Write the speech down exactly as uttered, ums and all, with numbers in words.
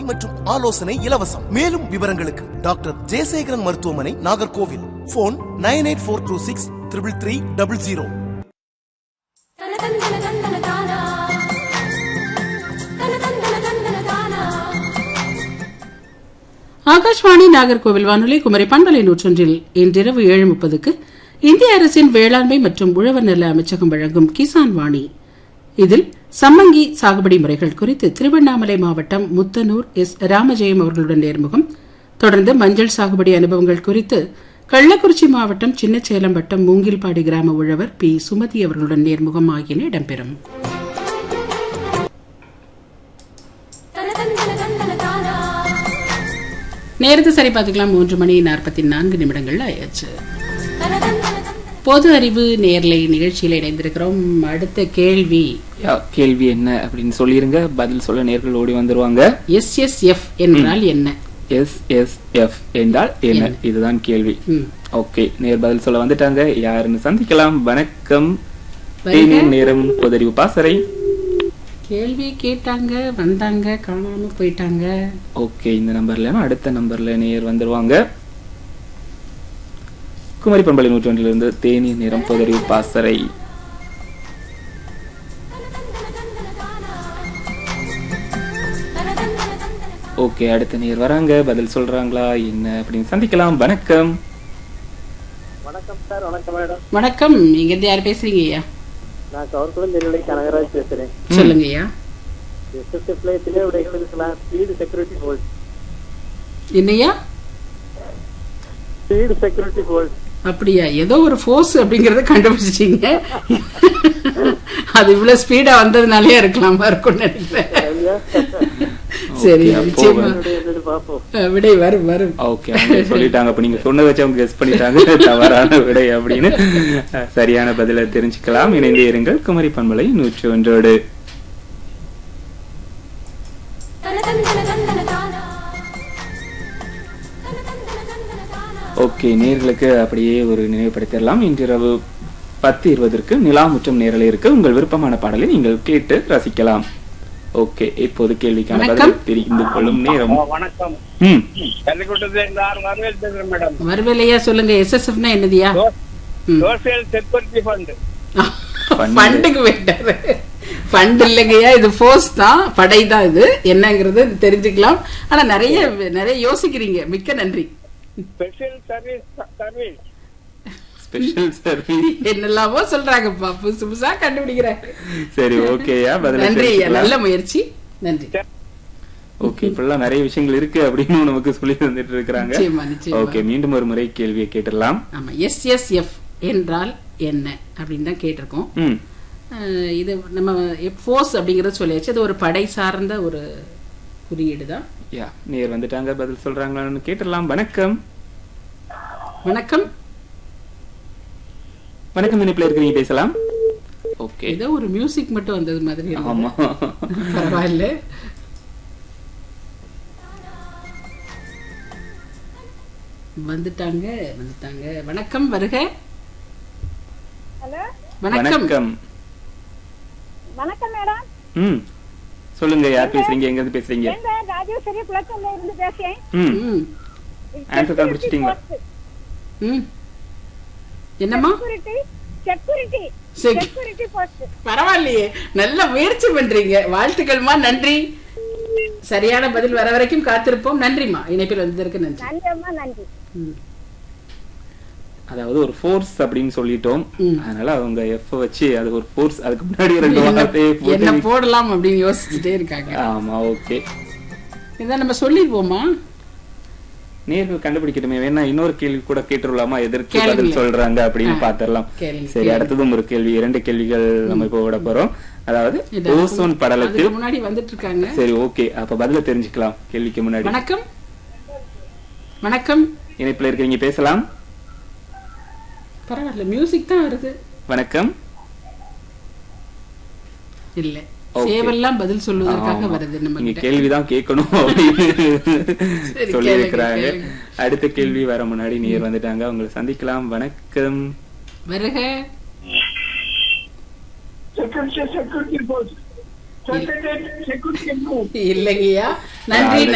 மற்றும் ஆலோசனை இலவசம். மேலும் விவரங்களுக்கு டாக்டர் ஜெயசேகரன் மருத்துவமனை, Nagercoil. Phone nine eight four two six triple three double zero. Akashvani Nagercoil வானொலி குமரி பண்பலை நூற்றொன்றில் இன்றிரவு ஏழு முப்பதுக்கு இந்திய அரசின் வேளாண்மை மற்றும் உழவர் நல அமைச்சகம் வழங்கும் கிசான் வாணி. இதில் சம்மங்கி சாகுபடி முறைகள் குறித்து திருவண்ணாமலை மாவட்டம் முத்தனூர் எஸ் ராமஜெயம் அவர்களுடன் நேர்முகம். தொடர்ந்து மஞ்சள் சாகுபடி அனுபவங்கள் குறித்து கள்ளக்குறிச்சி மாவட்டம் சின்னச்சேலம் வட்டம் மூங்கில்பாடி கிராம உழவர் பி சுமதி அவர்களுடன் நேர்முகம் ஆகியன இடம்பெறும். நேரத்தை சரி பார்த்துக்கலாம். மூன்று மணி நாற்பத்தி நான்கு நிமிடங்கள் ஆயாச்சு. பொது அறிவு நேர்லை நிகழ்ச்சியில் இணைந்திருக்கிறோம். அடுத்த கேள்வி கேள்வி என்ன அப்படின்னு சொல்லிருங்க. பதில் சொல்ல நேர்கள் ஓடி வந்துருவாங்க. எஸ் எஸ் எஃப் என்றால் என்ன? எஸ் எஸ் எஃப் என்றால் என்ன? இதுதான் கேள்வி. ஓகே, நேர் பதில் சொல்ல வந்துட்டாங்க. யாருன்னு சந்திக்கலாம். வணக்கம். நேரம் பொதறிவு பாசறை. கேள்வி கேட்டாங்க, வந்தாங்க, காணாம போயிட்டாங்க. ஓகே, இந்த நம்பர்ல அடுத்த நம்பர்ல நேர் வந்துருவாங்க. குமரி பண்பலை நூற்றொன்றிலிருந்து தேனி நேரம் பொதறிவு பாசறை. ஓகே, அடுத்த நேர் வராங்க. பதில் சொல்றாங்களா என்ன அப்படின்னு சந்திக்கலாம். வணக்கம். வணக்கம் சார். வணக்கம் மேடம். வணக்கம். நீங்க இருந்து யார் பேசுறீங்க ஐயா? நான் கவர்குளம் நெல்லை கனகராஜ் பேசுறேன். சொல்லுங்க ஐயா. எஸ்எஸ்எஃப்ல எத்தனை விடைகள் இருக்கலாம்? Speed security bolt. என்னையா? Speed security bolt. அப்படியா? ஏதோ ஒரு ஃபோர்ஸ் அப்படிங்கறத கண்டுபிடிச்சிட்டீங்க. அது இவ்வளவு ஸ்பீடா வந்ததுனாலே இருக்கலாமா இருக்கும் நினைக்கிறேன். சரி, விடை வரும் வரும். ஓகே, அவங்க சொல்லிட்டாங்க. அப்ப நீங்க சொன்னதை வச்சு அவங்க கெஸ் பண்ணிட்டாங்க தவறான விடை அப்படின்னு. சரியான பதிலை தெரிஞ்சுக்கலாம். இணைந்தே இருங்கள் குமரி பண்பலை நூற்றி ஒன்றோடு. ஓகே, நேர்களுக்கு அப்படியே ஒரு நினைவுபடுத்திடலாம். இன்றிரவு பத்து இருபதற்கு நிலா முற்றம் நேரலை இருக்கு. உங்கள் விருப்பமான பாடலை நீங்கள் கேட்டு ரசிக்கலாம். ஓகே, இப்போது கேள்விக்கான பதில் தெரிந்து கொள்ளும் நேரம். வணக்கம். ம், வரவேலையா? சொல்லுங்க. எஸ்எஸ்எஃப்னா என்னதியா? Social security fund. ஃபண்டுக்கு வேண்டாரு. ஃபண்ட் இல்லைங்கய்யா, இது ஃபோர்ஸ் தான், படை தான். இது என்னங்கிறது தெரிஞ்சுக்கலாம். ஆனா நிறைய நிறைய யோசிக்கிறீங்க. மிக்க நன்றி. Special service service special service என்னெல்லாமோ சொல்றாங்கப்பா, புதுசு புதுசா கண்டுபிடிக்கிறேன். சரி, ஓகேயா? நன்றி, நல்ல முயற்சி. நன்றி. ஓகே, இப்பெல்லாம் நிறைய விஷயங்கள் இருக்கு அப்படின்னு நமக்கு சொல்லி தந்துட்டு இருக்காங்க. ஓகே, மீண்டும் ஒரு முறை கேள்வியை கேட்டுடலாம். ஆமா, எஸ் எஸ் எஃப் என்றால் என்ன அப்படின்னு தான் கேட்டிருக்கோம். இது நம்ம ஃபோர்ஸ் அப்படிங்கறது சொல்லியாச்சு. அது ஒரு படை சார்ந்த ஒரு குறியீடு தான். யா, நேர் வந்துட்டாங்க. பதில் சொல்றாங்களான்னு கேட்டுடலாம். வணக்கம். வணக்கம். வணக்கம். நினைப்புல இருக்கிறீங்க, பேசலாம். ஓகே, ஏதோ ஒரு மியூசிக் மட்டும் வந்தது மாதிரி. ஆமா, பரவாயில்ல. வந்துட்டாங்க வந்துட்டாங்க. வணக்கம், வருக. ஹலோ, வணக்கம். வணக்கம் மேடம். ம், சொல்லுங்க. யார் பேசுறீங்க? எங்க இருந்து பேசுறீங்க? நான் ராஜேஸ்வரி பிளக்கல்ல இருந்து பேசுறேன். ம், ஆன்சர் கண்டுபிடிச்சிட்டீங்களா? ம், என்னம்மா? Security security security post. பரவாயில்லையே, நல்ல முயற்சி பண்றீங்க. வாழ்த்துக்கள்மா, நன்றி. சரியான பதில் வர வரைக்கும் காத்திருப்போம். நன்றிமா, இணைப்பில் வந்ததற்கு நன்றி. நன்றிம்மா, நன்றி. அதாவது ஒரு ஃபோர்ஸ் அப்படின்னு சொல்லிட்டோம். அதனால அவங்க எஃப் வச்சு அது ஒரு ஃபோர்ஸ், அதுக்கு முன்னாடி ரெண்டு வார்த்தையை என்ன போடலாம் அப்படின்னு யோசிச்சுட்டே இருக்காங்க. ஆமா, ஓகே, இதான் நம்ம சொல்லிடுவோமா? நேர்கள் கண்டுபிடிக்கட்டுமே. வேணா இன்னொரு கேள்வி கூட கேட்டுடலாமா? எதற்கு பதில் சொல்றாங்க அப்படின்னு பாத்திரலாம். சரி, அடுத்ததும் ஒரு கேள்வி. இரண்டு கேள்விகள் நம்ம இப்ப விட போறோம். அதாவது ஓசோன் படலத்தில் முன்னாடி வந்துட்டு இருக்காங்க. சரி, ஓகே, அப்ப பதில தெரிஞ்சுக்கலாம் கேள்விக்கு முன்னாடி. வணக்கம். வணக்கம். இணைப்புல இருக்கீங்க, பேசலாம். பரவாயில்ல, மியூசிக் தான் வருது. வணக்கம். இல்ல, சேவெல்லாம் பதில் சொல்வதற்காக வருது. நீங்க கேள்விதான் கேட்கணும் அப்படின்னு சொல்லி இருக்கிறாங்க. அடுத்த கேள்வி வர முன்னாடி நேர் வந்துட்டாங்க. உங்களை சந்திக்கலாம். வணக்கம். வருக. இல்லைங்கய்யா, நன்றி.